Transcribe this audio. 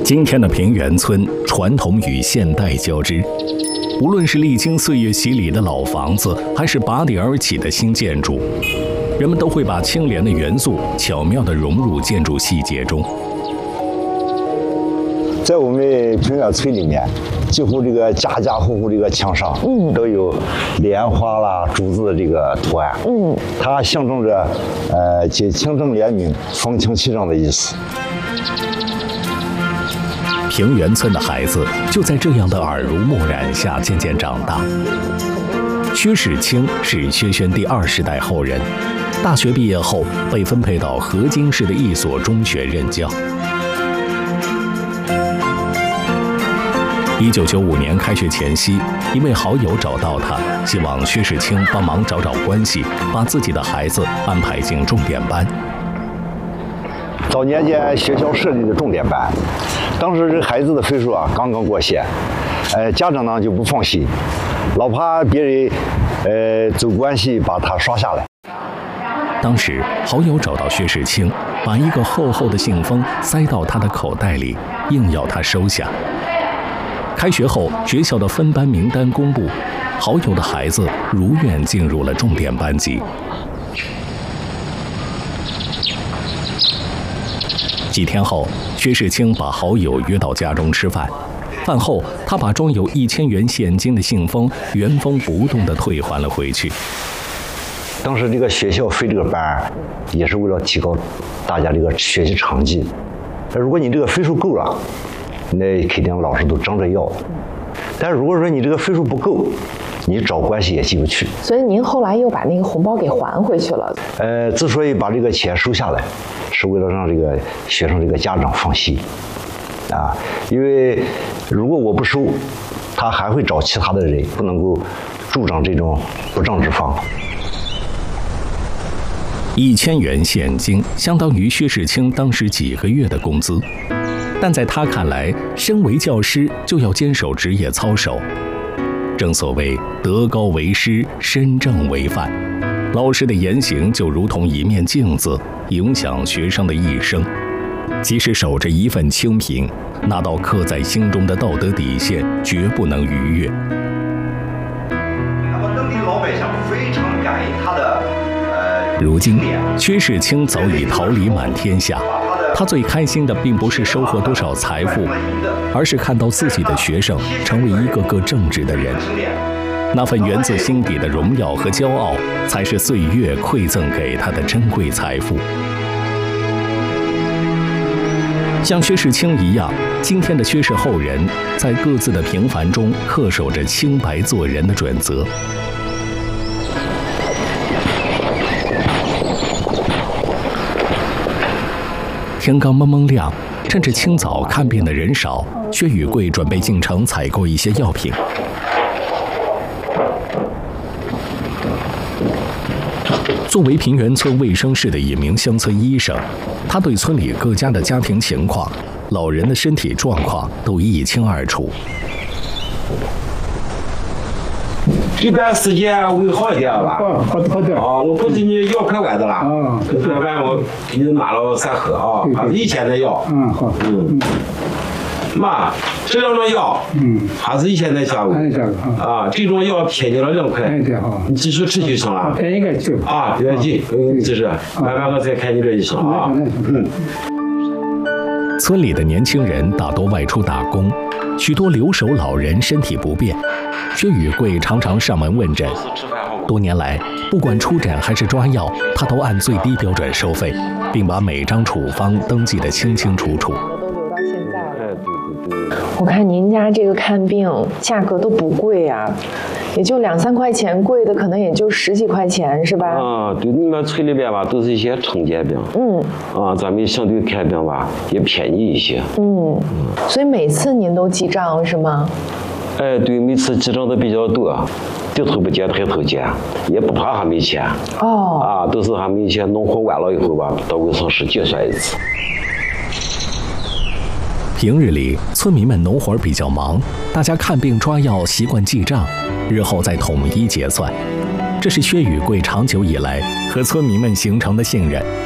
今天的平原村，传统与现代交织。无论是历经岁月洗礼的老房子，还是拔地而起的新建筑，人们都会把清廉的元素巧妙地融入建筑细节中。 在我们平原村里面，几乎这个家家户户这个墙上，都有莲花啦、竹子的这个图案，它象征着既清正廉明、风清气正的意思。 平原村的孩子就在这样的耳濡目染下渐渐长大。薛世清是薛轩第2世代后人，大学毕业后被分配到河津市的一所中学任教。1995年开学前夕，一位好友找到他，希望薛世清帮忙找关系，把自己的孩子安排进重点班。 早年间学校设立的重点班，当时这孩子的分数刚刚过线，家长呢就不放心，老怕别人走关系把他刷下来。 当时好友找到薛世清，把一个厚厚的信封塞到他的口袋里，硬要他收下。开学后，学校的分班名单公布，好友的孩子如愿进入了重点班级。几天后，薛世清把好友约到家中吃饭。饭后，他把装有1000元现金的信封原封不动地退还了回去。 当时这个学校分这个班，也是为了提高大家这个学习成绩。如果你这个分数够了，那肯定老师都争着要。但如果说你这个分数不够，你找关系也进不去。 所以您后来又把那个红包给还回去了。 之所以把这个钱收下来，是为了让这个学生这个家长放心，因为如果我不收，他还会找其他的人，不能够助长这种不正之风。 1000元现金相当于薛世清当时几个月的工资，但在他看来，身为教师就要坚守职业操守。正所谓德高为师，身正为范，老师的言行就如同一面镜子，影响学生的一生。即使守着一份清贫，那道刻在心中的道德底线绝不能逾越。 那么当地的老百姓非常感恩他的如今，薛世清早已桃李满天下。他最开心的并不是收获多少财富，而是看到自己的学生成为一个个正直的人。那份源自心底的荣耀和骄傲，才是岁月馈赠给他的珍贵财富。像薛世清一样，今天的薛氏后人，在各自的平凡中恪守着清白做人的准则。天刚蒙蒙亮，趁着清早看病的人少，薛宇贵准备进城采购一些药品。作为平原村卫生室的一名乡村医生，他对村里各家的家庭情况、老人的身体状况都一清二楚。 这段时间会好一点吧？ 好点。 我不是你药可完的了。这完我给你拿了3盒还是以前的药。 好。 妈，这2种药，还是以前的价格。这种药便宜了2块。你继续吃就行了。 便宜个就。 别急，就是慢慢我再看你这医生啊。 村里的年轻人大多外出打工，许多留守老人身体不便，薛宇贵常常上门问诊。多年来，不管出诊还是抓药，他都按最低标准收费，并把每张处方登记得清清楚楚。 我看您家这个看病价格都不贵啊，也就2、3块钱，贵的可能也就10几块钱，是吧？ 对，你们村里边吧，都是一些常见病。咱们相对看病吧也便宜一些。 所以每次您都记账是吗？ 对，每次记账的比较多，低头不见抬头见，也不怕还没钱。都是还没钱，农活完了以后吧，到卫生室结算一次。 平日里，村民们农活比较忙，大家看病抓药习惯记账，日后再统一结算。这是薛宇贵长久以来和村民们形成的信任。